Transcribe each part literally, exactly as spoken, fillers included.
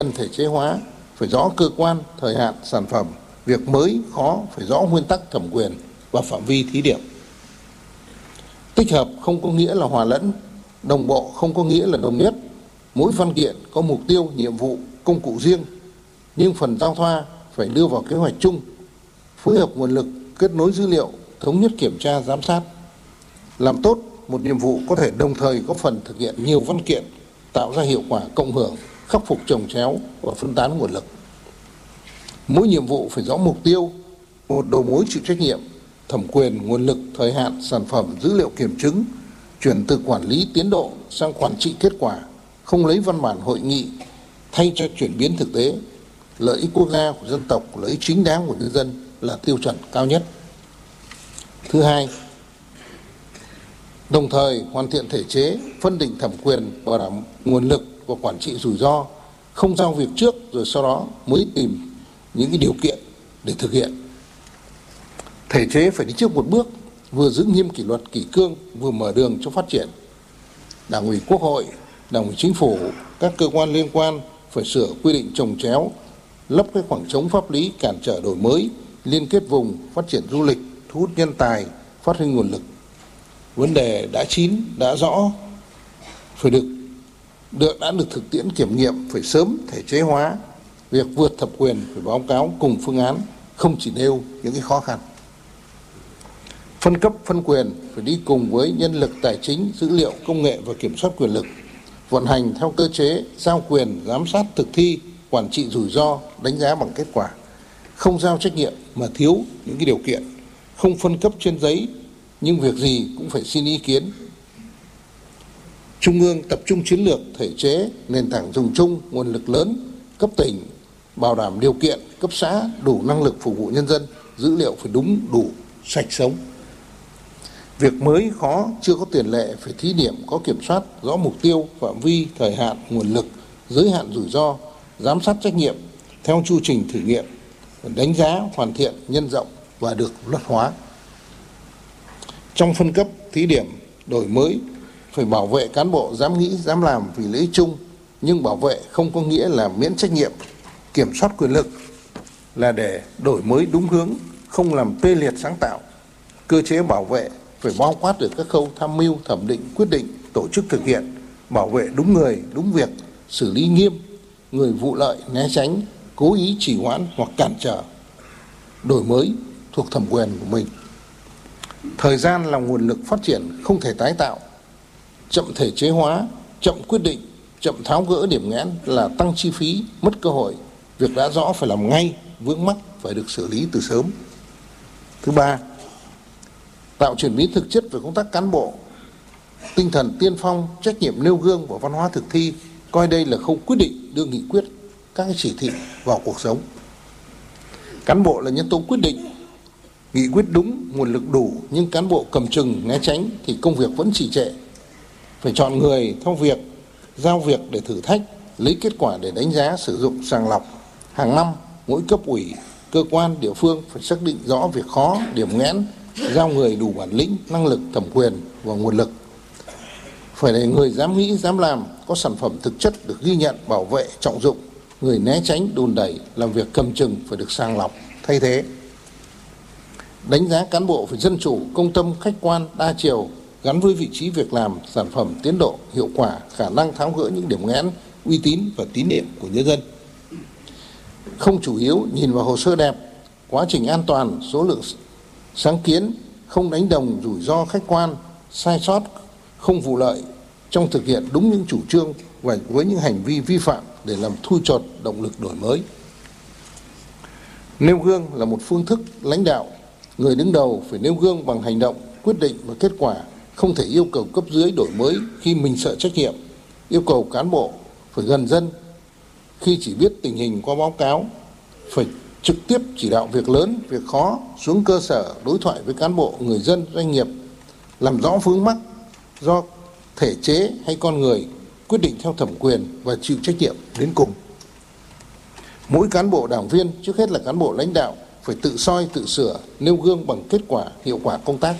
thể chế hóa, phải rõ cơ quan, thời hạn, sản phẩm. Việc mới khó phải rõ nguyên tắc thẩm quyền và phạm vi thí điểm. Tích hợp không có nghĩa là hòa lẫn, đồng bộ không có nghĩa là đồng nhất. Mỗi văn kiện có mục tiêu, nhiệm vụ, công cụ riêng, nhưng phần giao thoa phải đưa vào kế hoạch chung, phối hợp nguồn lực, kết nối dữ liệu, thống nhất kiểm tra, giám sát. Làm tốt một nhiệm vụ có thể đồng thời góp phần thực hiện nhiều văn kiện, tạo ra hiệu quả cộng hưởng, khắc phục chồng chéo và phân tán nguồn lực. Mỗi nhiệm vụ phải rõ mục tiêu, một đầu mối chịu trách nhiệm, thẩm quyền, nguồn lực, thời hạn, sản phẩm, dữ liệu kiểm chứng, chuyển từ quản lý tiến độ sang quản trị kết quả, không lấy văn bản hội nghị thay cho chuyển biến thực tế. Lợi ích quốc gia của dân tộc, lợi ích chính đáng của nhân dân là tiêu chuẩn cao nhất. Thứ hai, đồng thời hoàn thiện thể chế, phân định thẩm quyền, bảo đảm nguồn lực và quản trị rủi ro, không giao việc trước rồi sau đó mới tìm những cái điều kiện để thực hiện. Thể chế phải đi trước một bước, vừa giữ nghiêm kỷ luật kỷ cương, vừa mở đường cho phát triển. Đảng ủy Quốc hội, Đảng ủy Chính phủ, các cơ quan liên quan phải sửa quy định chồng chéo, lấp cái khoảng trống pháp lý cản trở đổi mới, liên kết vùng, phát triển du lịch, thu hút nhân tài, phát huy nguồn lực. Vấn đề đã chín, đã rõ, phải được, được đã được thực tiễn kiểm nghiệm, phải sớm thể chế hóa. Việc vượt thẩm quyền phải báo cáo cùng phương án, không chỉ nêu những cái khó khăn. Phân cấp, phân quyền phải đi cùng với nhân lực, tài chính, dữ liệu, công nghệ và kiểm soát quyền lực. Vận hành theo cơ chế, giao quyền, giám sát thực thi, quản trị rủi ro, đánh giá bằng kết quả. Không giao trách nhiệm mà thiếu những cái điều kiện. Không phân cấp trên giấy, nhưng việc gì cũng phải xin ý kiến. Trung ương tập trung chiến lược, thể chế, nền tảng dùng chung, nguồn lực lớn, cấp tỉnh, bảo đảm điều kiện, cấp xã đủ năng lực phục vụ nhân dân, dữ liệu phải đúng, đủ, sạch sống. Việc mới khó, chưa có tiền lệ phải thí điểm, có kiểm soát, rõ mục tiêu, phạm vi, thời hạn, nguồn lực, giới hạn rủi ro, giám sát trách nhiệm theo chu trình thử nghiệm, đánh giá, hoàn thiện, nhân rộng và được luật hóa. Trong phân cấp, thí điểm, đổi mới phải bảo vệ cán bộ dám nghĩ, dám làm vì lợi ích chung, nhưng bảo vệ không có nghĩa là miễn trách nhiệm. Kiểm soát quyền lực là để đổi mới đúng hướng, không làm tê liệt sáng tạo. Cơ chế bảo vệ phải bao quát được các khâu tham mưu, thẩm định, quyết định, tổ chức thực hiện, bảo vệ đúng người, đúng việc, xử lý nghiêm người vụ lợi, né tránh, cố ý trì hoãn hoặc cản trở đổi mới thuộc thẩm quyền của mình. Thời gian là nguồn lực phát triển không thể tái tạo. Chậm thể chế hóa, chậm quyết định, chậm tháo gỡ điểm nghẽn là tăng chi phí, mất cơ hội. Việc đã rõ phải làm ngay, vướng mắc phải được xử lý từ sớm. Thứ ba, tạo chuyển biến thực chất về công tác cán bộ, tinh thần tiên phong, trách nhiệm nêu gương và văn hóa thực thi, coi đây là khâu quyết định đưa nghị quyết, các cái chỉ thị vào cuộc sống. Cán bộ là nhân tố quyết định, nghị quyết đúng, nguồn lực đủ, nhưng cán bộ cầm chừng, né tránh thì công việc vẫn trì trệ. Phải chọn người theo việc, giao việc để thử thách, lấy kết quả để đánh giá, sử dụng, sàng lọc. Hàng năm, mỗi cấp ủy, cơ quan, địa phương phải xác định rõ việc khó, điểm nghẽn, giao người đủ bản lĩnh, năng lực, thẩm quyền và nguồn lực. Phải để người dám nghĩ, dám làm, có sản phẩm thực chất được ghi nhận, bảo vệ, trọng dụng. Người né tránh, đùn đẩy, làm việc cầm chừng phải được sàng lọc, thay thế. Đánh giá cán bộ phải dân chủ, công tâm, khách quan, đa chiều, gắn với vị trí việc làm, sản phẩm, tiến độ, hiệu quả, khả năng tháo gỡ những điểm nghẽn, uy tín và tín nhiệm của nhân dân. Không chủ yếu nhìn vào hồ sơ đẹp, quá trình an toàn, số lượng sáng kiến, không đánh đồng rủi ro khách quan, sai sót, không vụ lợi trong thực hiện đúng những chủ trương và với những hành vi vi phạm để làm thui chột động lực đổi mới. Nêu gương là một phương thức lãnh đạo. Người đứng đầu phải nêu gương bằng hành động, quyết định và kết quả, không thể yêu cầu cấp dưới đổi mới khi mình sợ trách nhiệm. Yêu cầu cán bộ phải gần dân khi chỉ biết tình hình qua báo cáo, phải trực tiếp chỉ đạo việc lớn, việc khó, xuống cơ sở đối thoại với cán bộ, người dân, doanh nghiệp, làm rõ vướng mắc do thể chế hay con người, quyết định theo thẩm quyền và chịu trách nhiệm đến cùng. Mỗi cán bộ đảng viên, trước hết là cán bộ lãnh đạo, phải tự soi, tự sửa, nêu gương bằng kết quả, hiệu quả công tác.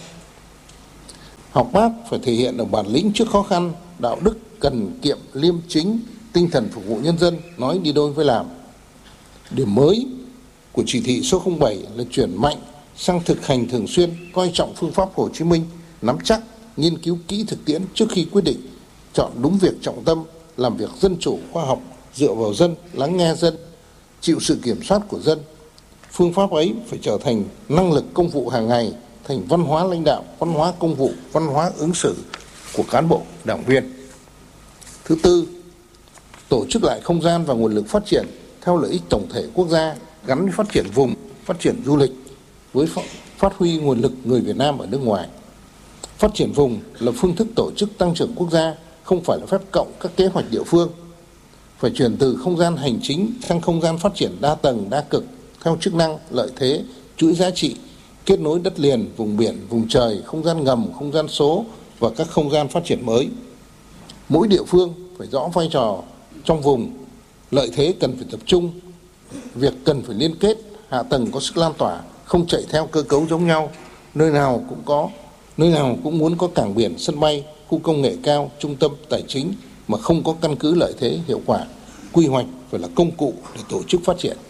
Học Bác phải thể hiện được bản lĩnh trước khó khăn, đạo đức cần kiệm liêm chính, tinh thần phục vụ nhân dân nói đi đôi với làm. Điểm mới của chỉ thị số không bảy là chuyển mạnh sang thực hành thường xuyên, coi trọng phương pháp Hồ Chí Minh, nắm chắc, nghiên cứu kỹ thực tiễn trước khi quyết định, chọn đúng việc trọng tâm, làm việc dân chủ, khoa học, dựa vào dân, lắng nghe dân, chịu sự kiểm soát của dân. Phương pháp ấy phải trở thành năng lực công vụ hàng ngày, thành văn hóa lãnh đạo, văn hóa công vụ, văn hóa ứng xử của cán bộ, đảng viên. Thứ tư, tổ chức lại không gian và nguồn lực phát triển theo lợi ích tổng thể quốc gia, gắn với phát triển vùng, phát triển du lịch với phát huy nguồn lực người Việt Nam ở nước ngoài. Phát triển vùng là phương thức tổ chức tăng trưởng quốc gia, không phải là phép cộng các kế hoạch địa phương. Phải chuyển từ không gian hành chính sang không gian phát triển đa tầng, đa cực theo chức năng, lợi thế, chuỗi giá trị, kết nối đất liền, vùng biển, vùng trời, không gian ngầm, không gian số và các không gian phát triển mới. Mỗi địa phương phải rõ vai trò trong vùng, lợi thế cần phải tập trung, việc cần phải liên kết, hạ tầng có sức lan tỏa, không chạy theo cơ cấu giống nhau, nơi nào cũng có, nơi nào cũng muốn có cảng biển, sân bay, khu công nghệ cao, trung tâm tài chính mà không có căn cứ lợi thế hiệu quả. Quy hoạch phải là công cụ để tổ chức phát triển.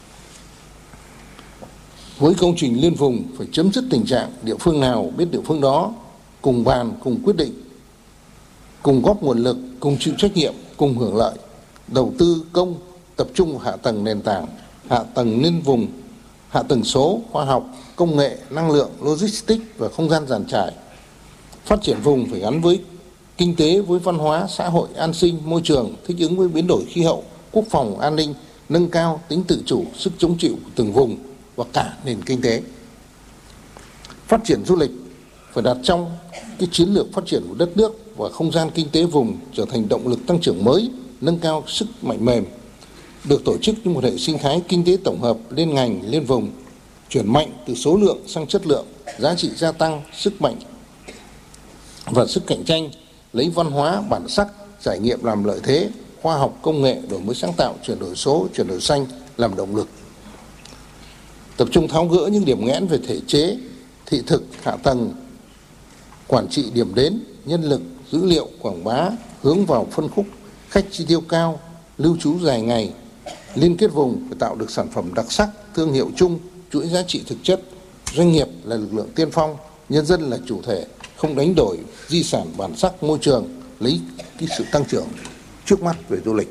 Với công trình liên vùng phải chấm dứt tình trạng địa phương nào biết địa phương đó, cùng bàn, cùng quyết định, cùng góp nguồn lực, cùng chịu trách nhiệm, cùng hưởng lợi. Đầu tư công tập trung vào hạ tầng nền tảng, hạ tầng liên vùng, hạ tầng số, khoa học, công nghệ, năng lượng, logistics và không gian giàn trải. Phát triển vùng phải gắn với kinh tế, với văn hóa, xã hội, an sinh, môi trường, thích ứng với biến đổi khí hậu, quốc phòng, an ninh, nâng cao tính tự chủ, sức chống chịu của từng vùng và cả nền kinh tế. Phát triển du lịch phải đặt trong cái chiến lược phát triển của đất nước và không gian kinh tế vùng trở thành động lực tăng trưởng mới, nâng cao sức mạnh mềm, được tổ chức như một hệ sinh thái kinh tế tổng hợp liên ngành, liên vùng, chuyển mạnh từ số lượng sang chất lượng, giá trị gia tăng, sức mạnh và sức cạnh tranh, lấy văn hóa, bản sắc, trải nghiệm làm lợi thế, khoa học, công nghệ, đổi mới sáng tạo, chuyển đổi số, chuyển đổi xanh làm động lực. Tập trung tháo gỡ những điểm nghẽn về thể chế, thị thực, hạ tầng, quản trị điểm đến, nhân lực, dữ liệu, quảng bá, hướng vào phân khúc khách chi tiêu cao, lưu trú dài ngày. Liên kết vùng phải tạo được sản phẩm đặc sắc, thương hiệu chung, chuỗi giá trị thực chất. Doanh nghiệp là lực lượng tiên phong, nhân dân là chủ thể, không đánh đổi di sản bản sắc môi trường, lấy cái sự tăng trưởng trước mắt về du lịch.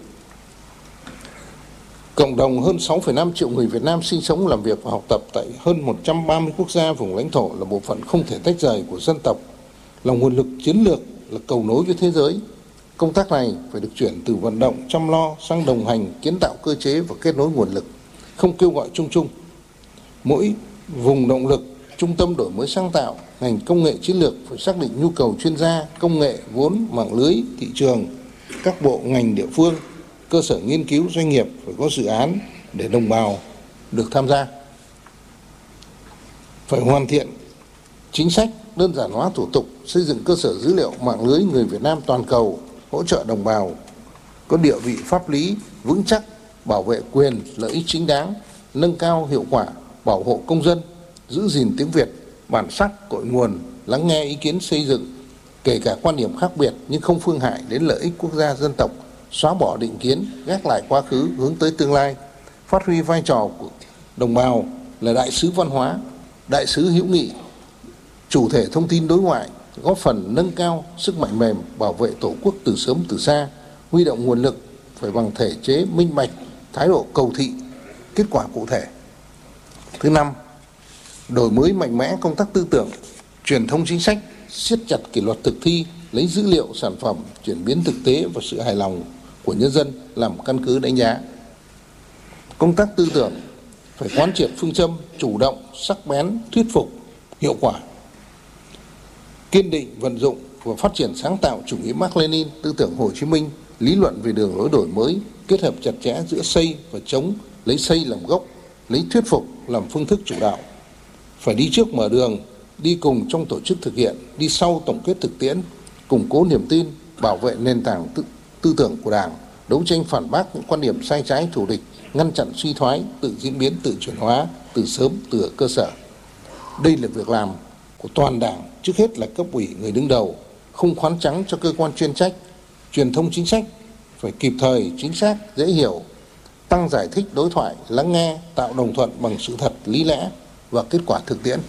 Cộng đồng hơn sáu phẩy năm triệu người Việt Nam sinh sống, làm việc và học tập tại hơn một trăm ba mươi quốc gia vùng lãnh thổ là bộ phận không thể tách rời của dân tộc, là nguồn lực chiến lược, là cầu nối với thế giới. Công tác này phải được chuyển từ vận động chăm lo sang đồng hành, kiến tạo cơ chế và kết nối nguồn lực, không kêu gọi chung chung. Mỗi vùng động lực, trung tâm đổi mới sáng tạo, ngành công nghệ chiến lược phải xác định nhu cầu chuyên gia, công nghệ, vốn, mạng lưới, thị trường, các bộ ngành địa phương, cơ sở nghiên cứu, doanh nghiệp phải có dự án để đồng bào được tham gia. Phải hoàn thiện chính sách, đơn giản hóa thủ tục, xây dựng cơ sở dữ liệu mạng lưới người Việt Nam toàn cầu, hỗ trợ đồng bào có địa vị pháp lý vững chắc, bảo vệ quyền, lợi ích chính đáng, nâng cao hiệu quả bảo hộ công dân, giữ gìn tiếng Việt, bản sắc, cội nguồn, lắng nghe ý kiến xây dựng, kể cả quan điểm khác biệt nhưng không phương hại đến lợi ích quốc gia dân tộc, xóa bỏ định kiến, gác lại quá khứ, hướng tới tương lai, phát huy vai trò của đồng bào là đại sứ văn hóa, đại sứ hữu nghị, chủ thể thông tin đối ngoại, góp phần nâng cao sức mạnh mềm, bảo vệ Tổ quốc từ sớm từ xa, huy động nguồn lực phải bằng thể chế minh bạch, thái độ cầu thị, kết quả cụ thể. Thứ năm, đổi mới mạnh mẽ công tác tư tưởng, truyền thông chính sách, siết chặt kỷ luật thực thi, lấy dữ liệu sản phẩm, chuyển biến thực tế và sự hài lòng của nhân dân làm căn cứ đánh giá. Công tác tư tưởng phải quán triệt phương châm chủ động, sắc bén, thuyết phục, hiệu quả. Kiên định vận dụng và phát triển sáng tạo chủ nghĩa Mác Lênin, tư tưởng Hồ Chí Minh, lý luận về đường lối đổi mới, kết hợp chặt chẽ giữa xây và chống, lấy xây làm gốc, lấy thuyết phục làm phương thức chủ đạo. Phải đi trước mở đường, đi cùng trong tổ chức thực hiện, đi sau tổng kết thực tiễn, củng cố niềm tin, bảo vệ nền tảng tư, tư tưởng của Đảng, đấu tranh phản bác những quan điểm sai trái thù địch, ngăn chặn suy thoái, tự diễn biến, tự chuyển hóa từ sớm, từ ở cơ sở. Đây là việc làm của toàn Đảng, trước hết là cấp ủy người đứng đầu, không khoán trắng cho cơ quan chuyên trách. Truyền thông chính sách phải kịp thời, chính xác, dễ hiểu, tăng giải thích đối thoại, lắng nghe, tạo đồng thuận bằng sự thật, lý lẽ và kết quả thực tiễn.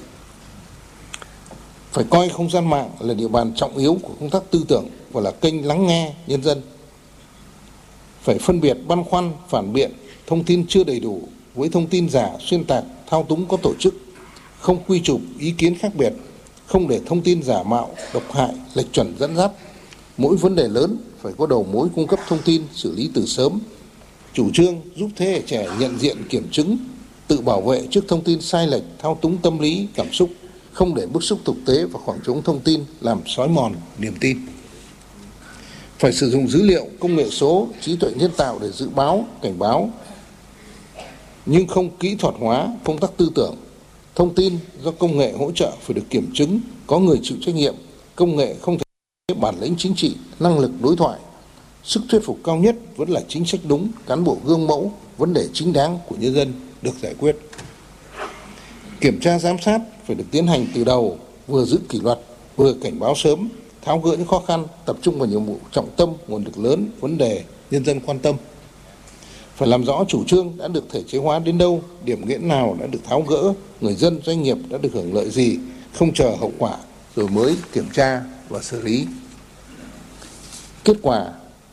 Phải coi không gian mạng là địa bàn trọng yếu của công tác tư tưởng và là kênh lắng nghe nhân dân. Phải phân biệt băn khoăn, phản biện thông tin chưa đầy đủ với thông tin giả, xuyên tạc, thao túng có tổ chức, không quy chụp ý kiến khác biệt, không để thông tin giả mạo, độc hại, lệch chuẩn dẫn dắt. Mỗi vấn đề lớn phải có đầu mối cung cấp thông tin, xử lý từ sớm. Chủ trương giúp thế hệ trẻ nhận diện, kiểm chứng, tự bảo vệ trước thông tin sai lệch, thao túng tâm lý, cảm xúc, không để bức xúc thực tế và khoảng trống thông tin làm xói mòn niềm tin. Phải sử dụng dữ liệu, công nghệ số, trí tuệ nhân tạo để dự báo, cảnh báo, nhưng không kỹ thuật hóa công tác tư tưởng. Thông tin do công nghệ hỗ trợ phải được kiểm chứng, có người chịu trách nhiệm. Công nghệ không thể bản lĩnh chính trị, năng lực đối thoại. Sức thuyết phục cao nhất vẫn là chính sách đúng, cán bộ gương mẫu, vấn đề chính đáng của nhân dân được giải quyết. Kiểm tra giám sát phải được tiến hành từ đầu, vừa giữ kỷ luật, vừa cảnh báo sớm, tháo gỡ những khó khăn, tập trung vào nhiệm vụ trọng tâm, nguồn lực lớn, vấn đề nhân dân quan tâm. Phải làm rõ chủ trương đã được thể chế hóa đến đâu, điểm nghẽn nào đã được tháo gỡ, người dân, doanh nghiệp đã được hưởng lợi gì, không chờ hậu quả rồi mới kiểm tra và xử lý. Kết quả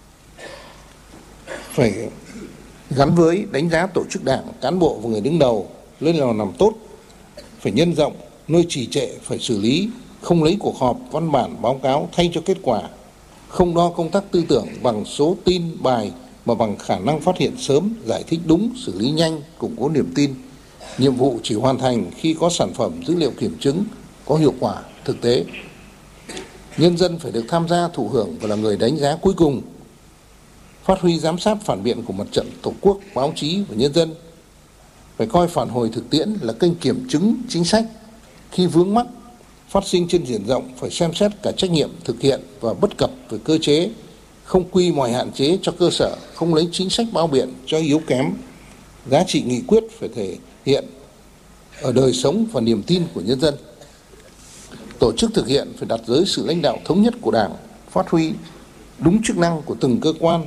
phải gắn với đánh giá tổ chức đảng, cán bộ và người đứng đầu, nơi nào làm tốt phải nhân rộng, nơi trì trệ phải xử lý, không lấy cuộc họp, văn bản, báo cáo thay cho kết quả, không đo công tác tư tưởng bằng số tin, bài mà bằng khả năng phát hiện sớm, giải thích đúng, xử lý nhanh, củng cố niềm tin. Nhiệm vụ chỉ hoàn thành khi có sản phẩm dữ liệu kiểm chứng, có hiệu quả thực tế. Nhân dân phải được tham gia thụ hưởng và là người đánh giá cuối cùng. Phát huy giám sát phản biện của mặt trận Tổ quốc, báo chí và nhân dân. Phải coi phản hồi thực tiễn là kênh kiểm chứng chính sách. Khi vướng mắc phát sinh trên diện rộng phải xem xét cả trách nhiệm thực hiện và bất cập về cơ chế, không quy mọi hạn chế cho cơ sở, không lấy chính sách bao biện cho yếu kém. Giá trị nghị quyết phải thể hiện ở đời sống và niềm tin của nhân dân. Tổ chức thực hiện phải đặt dưới sự lãnh đạo thống nhất của Đảng, phát huy đúng chức năng của từng cơ quan.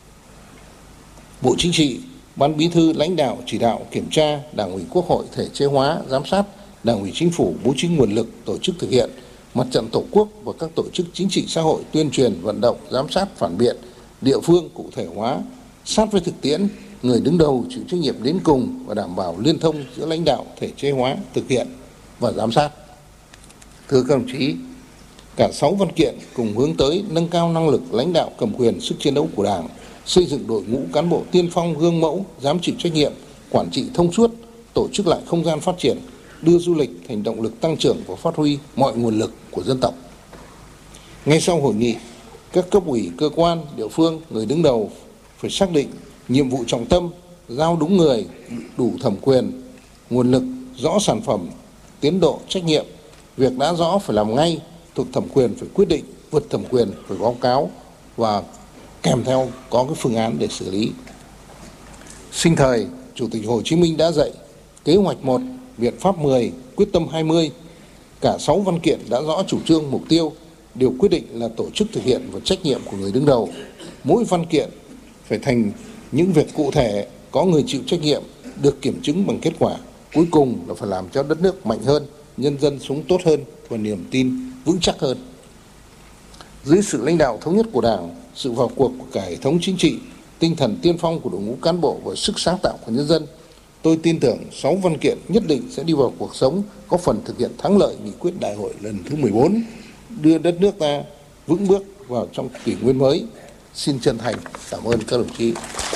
Bộ Chính trị, Ban Bí thư lãnh đạo chỉ đạo kiểm tra, Đảng ủy Quốc hội thể chế hóa, giám sát, Đảng ủy Chính phủ bố trí nguồn lực tổ chức thực hiện, Mặt trận Tổ quốc và các tổ chức chính trị xã hội tuyên truyền, vận động, giám sát, phản biện, địa phương cụ thể hóa, sát với thực tiễn, người đứng đầu chịu trách nhiệm đến cùng và đảm bảo liên thông giữa lãnh đạo, thể chế hóa, thực hiện và giám sát. Thưa các đồng chí, cả sáu văn kiện cùng hướng tới nâng cao năng lực lãnh đạo cầm quyền, sức chiến đấu của Đảng, xây dựng đội ngũ cán bộ tiên phong gương mẫu, dám chịu trách nhiệm, quản trị thông suốt, tổ chức lại không gian phát triển, đưa du lịch thành động lực tăng trưởng và phát huy mọi nguồn lực của dân tộc. Ngay sau hội nghị, các cấp ủy, cơ quan, địa phương, người đứng đầu phải xác định nhiệm vụ trọng tâm, giao đúng người, đủ thẩm quyền, nguồn lực, rõ sản phẩm, tiến độ, trách nhiệm. Việc đã rõ phải làm ngay, thuộc thẩm quyền phải quyết định, vượt thẩm quyền phải báo cáo và kèm theo có cái phương án để xử lý. Sinh thời, Chủ tịch Hồ Chí Minh đã dạy kế hoạch một, biện pháp mười, quyết tâm hai mươi. Cả sáu văn kiện đã rõ chủ trương, mục tiêu, điều quyết định là tổ chức thực hiện và trách nhiệm của người đứng đầu. Mỗi văn kiện phải thành những việc cụ thể, có người chịu trách nhiệm, được kiểm chứng bằng kết quả. Cuối cùng là phải làm cho đất nước mạnh hơn, nhân dân sống tốt hơn và niềm tin vững chắc hơn. Dưới sự lãnh đạo thống nhất của Đảng, sự vào cuộc của cả hệ thống chính trị, tinh thần tiên phong của đội ngũ cán bộ và sức sáng tạo của nhân dân, tôi tin tưởng sáu văn kiện nhất định sẽ đi vào cuộc sống, có phần thực hiện thắng lợi nghị quyết đại hội lần thứ mười bốn, đưa đất nước ta vững bước vào trong kỷ nguyên mới. Xin chân thành cảm ơn các đồng chí.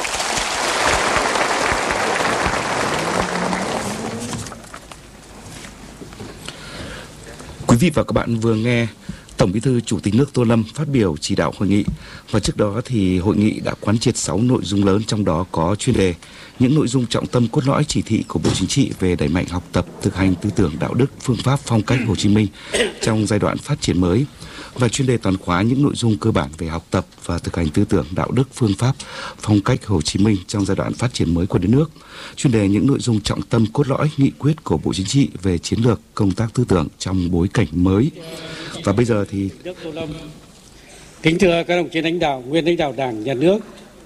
Quý vị và các bạn vừa nghe Tổng Bí thư Chủ tịch nước Tô Lâm phát biểu chỉ đạo hội nghị. Và trước đó thì hội nghị đã quán triệt sáu nội dung lớn, trong đó có chuyên đề những nội dung trọng tâm cốt lõi chỉ thị của Bộ Chính trị về đẩy mạnh học tập, thực hành tư tưởng đạo đức, phương pháp phong cách Hồ Chí Minh trong giai đoạn phát triển mới, và chuyên đề toàn khóa những nội dung cơ bản về học tập và thực hành tư tưởng đạo đức, phương pháp phong cách Hồ Chí Minh trong giai đoạn phát triển mới của đất nước. Chuyên đề những nội dung trọng tâm cốt lõi nghị quyết của Bộ Chính trị về chiến lược công tác tư tưởng trong bối cảnh mới. Và bây giờ thì kính thưa các đồng chí lãnh đạo, nguyên lãnh đạo Đảng, Nhà nước,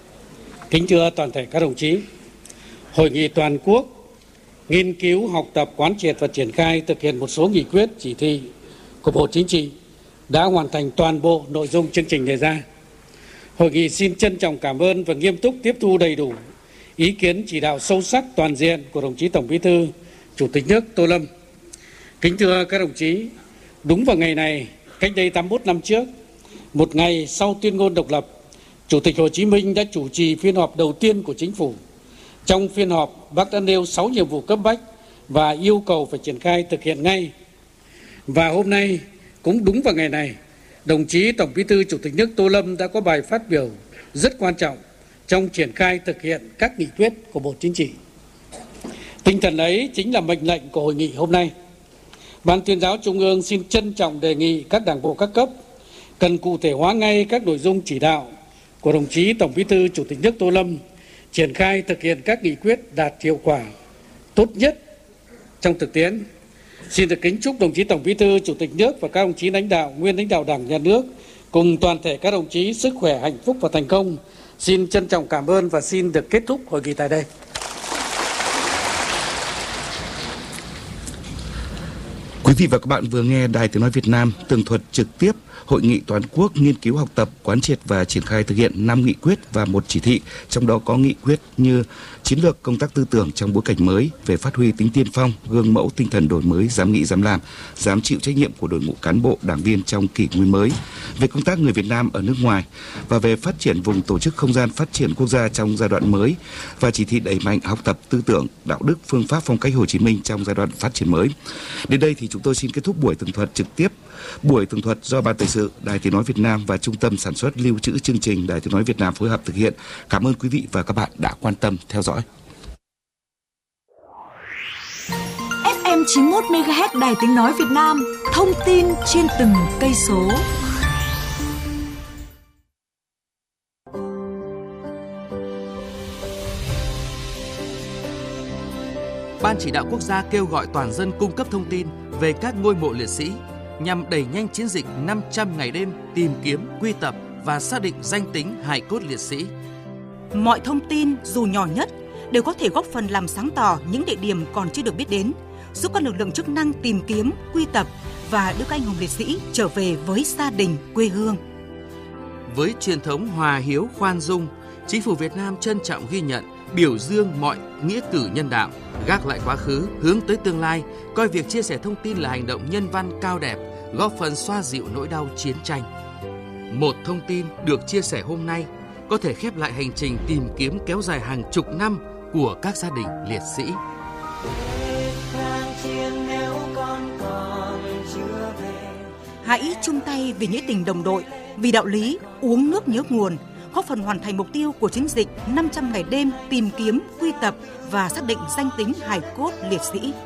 Kính thưa toàn thể các đồng chí, Hội nghị toàn quốc nghiên cứu, học tập, quán triệt và triển khai thực hiện một số nghị quyết, chỉ thị của Bộ Chính trị đã hoàn thành toàn bộ nội dung chương trình đề ra. Hội nghị xin trân trọng cảm ơn và nghiêm túc tiếp thu đầy đủ ý kiến chỉ đạo sâu sắc toàn diện của đồng chí Tổng Bí thư, Chủ tịch nước Tô Lâm. Kính thưa các đồng chí, đúng vào ngày này, cách đây tám mươi mốt năm trước, một ngày sau tuyên ngôn độc lập, Chủ tịch Hồ Chí Minh đã chủ trì phiên họp đầu tiên của Chính phủ. Trong phiên họp, Bác đã nêu sáu nhiệm vụ cấp bách và yêu cầu phải triển khai thực hiện ngay. Và hôm nay, cũng đúng vào ngày này, đồng chí Tổng Bí thư Chủ tịch nước Tô Lâm đã có bài phát biểu rất quan trọng trong triển khai thực hiện các nghị quyết của Bộ Chính trị. Tinh thần ấy chính là mệnh lệnh của hội nghị hôm nay. Ban Tuyên giáo Trung ương xin trân trọng đề nghị các đảng bộ các cấp cần cụ thể hóa ngay các nội dung chỉ đạo của đồng chí Tổng Bí thư Chủ tịch nước Tô Lâm, triển khai thực hiện các nghị quyết đạt hiệu quả tốt nhất trong thực tiễn. Xin được kính chúc đồng chí Tổng Bí thư Chủ tịch nước và các đồng chí lãnh đạo, nguyên lãnh đạo Đảng, Nhà nước cùng toàn thể các đồng chí sức khỏe, hạnh phúc và thành công. Xin trân trọng cảm ơn và xin được kết thúc hội nghị tại đây. Quý vị và các bạn vừa nghe Đài Tiếng nói Việt Nam tường thuật trực tiếp Hội nghị toàn quốc nghiên cứu, học tập, quán triệt và triển khai thực hiện năm nghị quyết và một chỉ thị, trong đó có nghị quyết như chiến lược công tác tư tưởng trong bối cảnh mới về phát huy tính tiên phong, gương mẫu tinh thần đổi mới, dám nghĩ dám làm, dám chịu trách nhiệm của đội ngũ cán bộ, đảng viên trong kỷ nguyên mới, về công tác người Việt Nam ở nước ngoài và về phát triển vùng tổ chức không gian phát triển quốc gia trong giai đoạn mới, và chỉ thị đẩy mạnh học tập tư tưởng, đạo đức, phương pháp phong cách Hồ Chí Minh trong giai đoạn phát triển mới. Đến đây thì chúng tôi xin kết thúc buổi tường thuật trực tiếp. Buổi tường thuật do Ban Thời sự Đài Tiếng nói Việt Nam và Trung tâm Sản xuất Lưu trữ chương trình Đài Tiếng nói Việt Nam phối hợp thực hiện. Cảm ơn quý vị và các bạn đã quan tâm theo dõi. ép em chín mươi mốt mê ga héc Đài Tiếng nói Việt Nam, thông tin trên từng cây số. Ban Chỉ đạo Quốc gia kêu gọi toàn dân cung cấp thông tin về các ngôi mộ liệt sĩ nhằm đẩy nhanh chiến dịch năm trăm ngày đêm tìm kiếm, quy tập và xác định danh tính hài cốt liệt sĩ. Mọi thông tin dù nhỏ nhất đều có thể góp phần làm sáng tỏ những địa điểm còn chưa được biết đến, giúp các lực lượng chức năng tìm kiếm, quy tập và đưa các anh hùng liệt sĩ trở về với gia đình, quê hương. Với truyền thống hòa hiếu khoan dung, Chính phủ Việt Nam trân trọng ghi nhận, biểu dương mọi nghĩa cử nhân đạo, gác lại quá khứ, hướng tới tương lai, coi việc chia sẻ thông tin là hành động nhân văn cao đẹp, góp phần xoa dịu nỗi đau chiến tranh. Một thông tin được chia sẻ hôm nay có thể khép lại hành trình tìm kiếm kéo dài hàng chục năm của các gia đình liệt sĩ. Hãy chung tay vì nghĩa tình đồng đội, vì đạo lý uống nước nhớ nguồn, góp phần hoàn thành mục tiêu của chiến dịch năm trăm ngày đêm tìm kiếm, quy tập và xác định danh tính hài cốt liệt sĩ.